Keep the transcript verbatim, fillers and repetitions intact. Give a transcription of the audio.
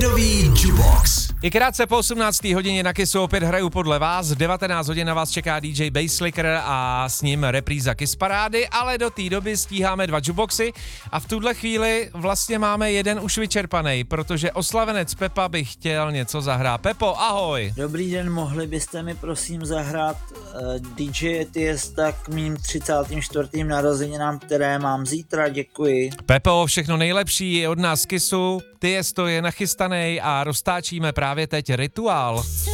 Ledový Jukebox. I krátce po osmnácté hodině na Kissu opět hraju podle vás. devatenáct hodin na vás čeká D J Basslicker a s ním repríza Kiss parády, ale do té doby stíháme dva jukeboxy a v tuhle chvíli vlastně máme jeden už vyčerpaný, protože oslavenec Pepa by chtěl něco zahrát. Pepo, ahoj. Dobrý den, mohli byste mi prosím zahrát uh, D J Tiesta k mým třicátým čtvrtým narozeninám, které mám zítra, děkuji. Pepo, všechno nejlepší od nás z Kissu. Tiesto je nachystanej a roztáčíme právě teď Rituál.